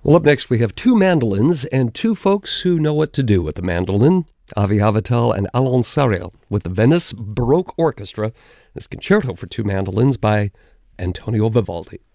Well, up next, we have two mandolins and two folks who know what to do with the mandolin. Avi Avital and Alon Sariel with the Venice Baroque Orchestra. This concerto for two mandolins by Antonio Vivaldi.